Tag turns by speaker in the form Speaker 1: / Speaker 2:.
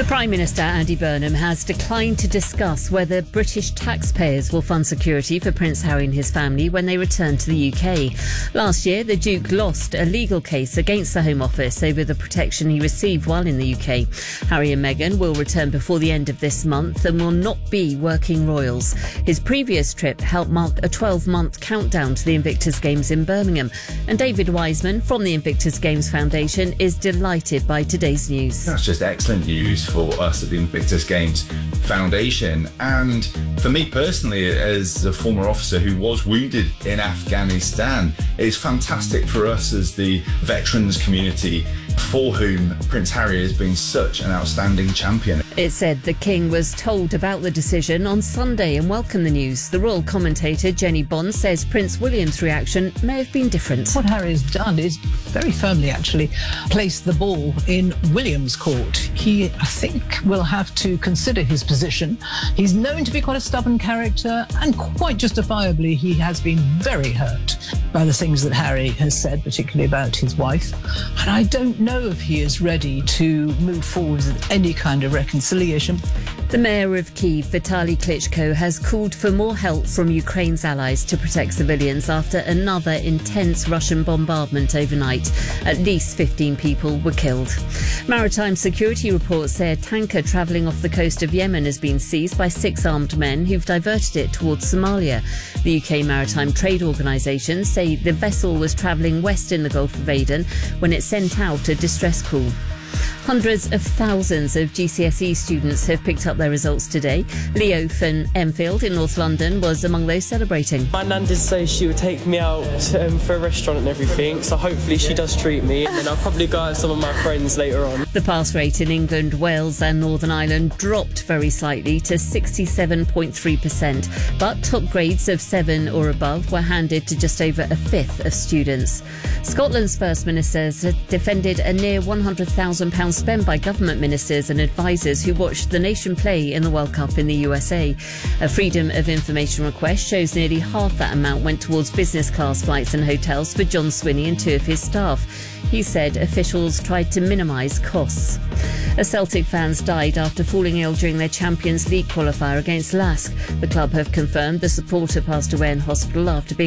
Speaker 1: The Prime Minister, Andy Burnham, has declined to discuss whether British taxpayers will fund security for Prince Harry and his family when they return to the UK. Last year, the Duke lost a legal case against the Home Office over the protection he received while in the UK. Harry and Meghan will return before the end of this month and will not be working royals. His previous trip helped mark a 12-month countdown to the Invictus Games in Birmingham. And David Wiseman from the Invictus Games Foundation is delighted by today's news.
Speaker 2: That's just excellent news for us at the Invictus Games Foundation, and for me personally, as a former officer who was wounded in Afghanistan, it's fantastic for us as the veterans community for whom Prince Harry has been such an outstanding champion.
Speaker 1: It said the King was told about the decision on Sunday and welcomed the news. The royal commentator Jenny Bond says Prince William's reaction may have been different.
Speaker 3: What Harry has done is very firmly actually placed the ball in William's court. He, I think, will have to consider his position. He's known to be quite a stubborn character, and quite justifiably he has been very hurt by the things that Harry has said, particularly about his wife. And I don't know if he is ready to move forward with any kind of reconciliation.
Speaker 1: The mayor of Kyiv, Vitaly Klitschko, has called for more help from Ukraine's allies to protect civilians after another intense Russian bombardment overnight. At least 15 people were killed. Maritime security reports say a tanker travelling off the coast of Yemen has been seized by 6 armed men who've diverted it towards Somalia. The UK Maritime Trade Organisation say the vessel was travelling west in the Gulf of Aden when it sent out a distress call. Hundreds of thousands of GCSE students have picked up their results today. Leo from Enfield in North London was among those celebrating.
Speaker 4: My nan did say she would take me out for a restaurant and everything, so hopefully she does treat me, and then I'll probably go out with some of my friends later on.
Speaker 1: The pass rate in England, Wales and Northern Ireland dropped very slightly to 67.3%, but top grades of 7 or above were handed to just over a fifth of students. Scotland's First Minister has defended a near £100,000 spent by government ministers and advisers who watched the nation play in the World Cup in the USA. A Freedom of Information request shows nearly half that amount went towards business class flights and hotels for John Swinney and 2 of his staff. He said officials tried to minimise costs. A Celtic fans died after falling ill during their Champions League qualifier against Lask. The club have confirmed the supporter passed away in hospital after being